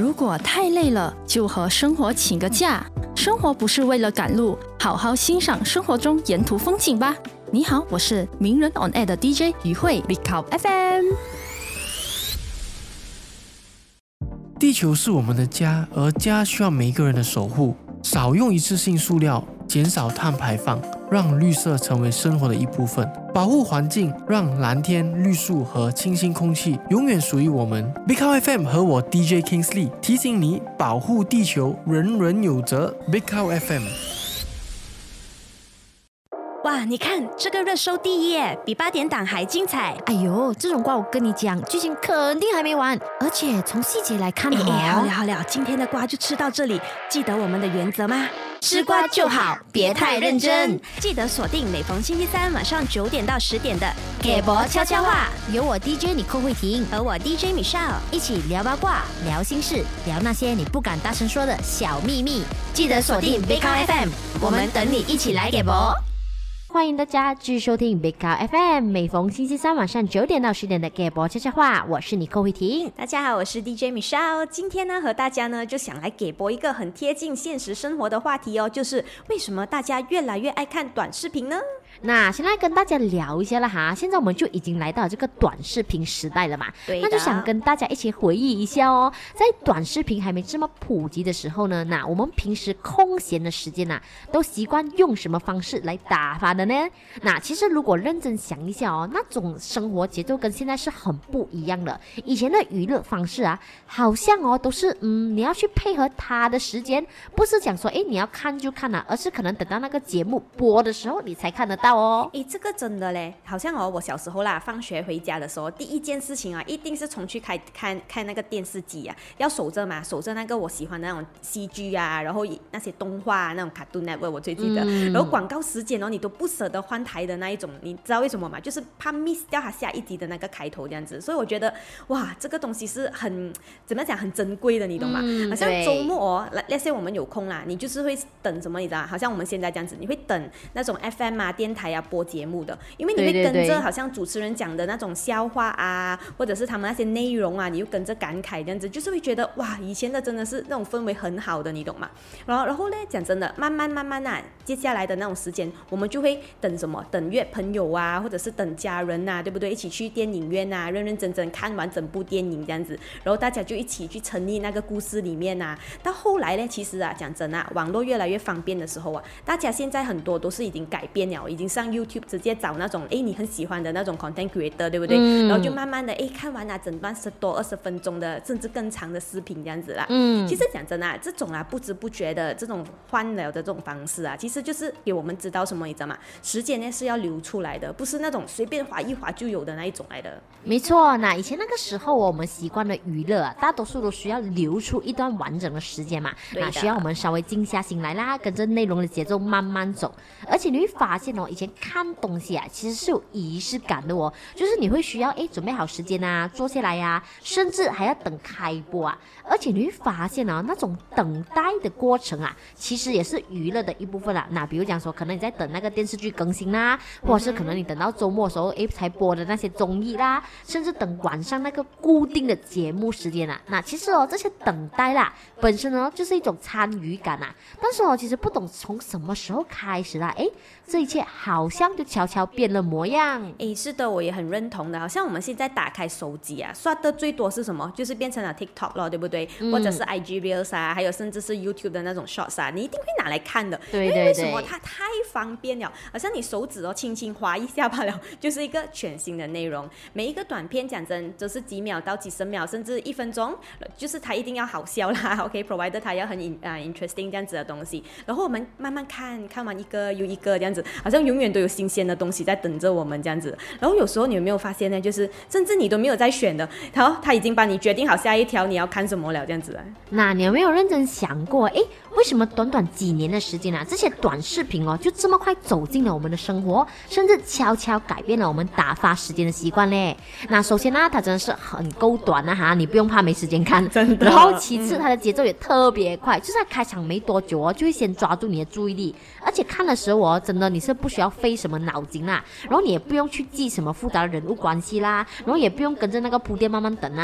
如果太累了，就和生活请个假。生活不是为了赶路，好好欣赏生活中沿途风景吧。你好，我是名人 on air 的 DJ 于慧 Big Up FM。 地球是我们的家，而家需要每一个人的守护。少用一次性塑料，减少碳排放，让绿色成为生活的一部分。保护环境，让蓝天、绿树和清新空气永远属于我们。Big Up FM 和我 DJ Kingsley 提醒你，保护地球，人人有责。Big Up FM。 哇，你看这个热搜第一耶，比8点档还精彩。 哎呦，这种瓜我跟你讲，剧情肯定还没完，而且从细节来看好了，今天的瓜就吃到这里。记得我们的原则吗？吃瓜就好，别太认真。记得锁定每逢星期三晚上9点到10点的给博悄悄话， 有我 DJ 你寇慧婷和我 DJ Michelle 一起聊八卦、聊心事、聊那些你不敢大声说的小秘密。 记得锁定 Big Up FM， 我们等你一起来给博。 欢迎大家继续收听 Big Up FM， 每逢星期三晚上9点到10点的给博悄悄话，我是你寇慧婷。 大家好，我是 DJ Michelle。今天呢，和大家呢就想来给博一个很贴近现实生活的话题哦，就是为什么大家越来越爱看短视频呢？ 那先来跟大家聊一下了哈，现在我们就已经来到这个短视频时代了嘛，那就想跟大家一起回忆一下哦，在短视频还没这么普及的时候呢，那我们平时空闲的时间都习惯用什么方式来打发的呢？那其实如果认真想一下哦，那种生活节奏跟现在是很不一样的。以前的娱乐方式好像都是你要去配合他的时间，不是讲说你要看就看而是可能等到那个节目播的时候你才看得到哦。 这个真的嘞，好像我小时候啦，放学回家的时候，第一件事情一定是冲去看那个电视机要守着嘛，守着那个我喜欢的那种戏剧然后那些动画那种 Cartoon Network 我最记得，然后广告时间你都不舍得换台的那一种，你知道为什么吗？就是怕 miss 掉它下一集的那个开头这样子，所以我觉得哇，这个东西是很怎么讲很珍贵的，你懂吗？好像周末那些我们有空啦，你就是会等什么，你知道吗？好像我们现在这样子，你会等那种 FM 电台播节目的，因为你会跟着好像主持人讲的那种笑话或者是他们那些内容你又跟着感慨这样子，就是会觉得哇，以前的真的是那种氛围很好的，你懂吗？然后呢，讲真的，慢慢接下来的那种时间，我们就会等什么？等约朋友或者是等家人对不对？一起去电影院认认真真看完整部电影这样子，然后大家就一起去沉溺那个故事里面到后来呢，其实讲真网络越来越方便的时候大家现在很多都是已经改变了，已经上 YouTube 直接找那种你很喜欢的那种 content creator， 对不对？然后就慢慢的看完整段10多20分钟的甚至更长的视频这样子啦。其实讲真这种不知不觉的这种换了的这种方式其实就是给我们知道什么，你知道吗？时间呢是要留出来的，不是那种随便滑一滑就有的那一种来的。 没错，那以前那个时候我们习惯的娱乐大多数都需要留出一段完整的时间嘛，那需要我们稍微静下心来啦，跟着内容的节奏慢慢走。而且你会发现以前看东西其实是有仪式感的就是你会需要准备好时间坐下来甚至还要等开播而且你会发现那种等待的过程其实也是娱乐的一部分啦。那比如讲说，可能你在等那个电视剧更新啦，或者是可能你等到周末的时候才播的那些综艺啦，甚至等晚上那个固定的节目时间那其实这些等待啦本身就是一种参与感但是其实不懂从什么时候开始这一切好像就悄悄变了模样。 是的，我也很认同的。好像我们现在打开手机刷的最多是什么？就是变成了 TikTok 了，对不对？或者是 IG Reels 还有甚至是 YouTube 的那种 Shorts 你一定会拿来看的。 对， 因为为什么它太方便了？好像你手指轻轻滑一下罢了，就是一个全新的内容。每一个短片讲真，就是几秒到几十秒，甚至1分钟，就是它一定要好笑啦。OK，provider 它要很interesting 这样子的东西。然后我们慢慢看完一个又一个这样子，好像永远都有新鲜的东西在等着我们这样子。然后有时候你有没有发现呢？就是甚至你都没有在选的，他已经帮你决定好下一条你要看什么了这样子。 那你有没有认真想过，为什么短短几年的时间这些短视频就这么快走进了我们的生活，甚至悄悄改变了我们打发时间的习惯嘞？那首先它真的是很够短你不用怕没时间看， 真的。 然后其次它的节奏也特别快，就是它开场没多久就会先抓住你的注意力，而且看的时候真的你是不需要费什么脑筋然后你也不用去记什么复杂的人物关系啦，然后也不用跟着那个铺垫慢慢等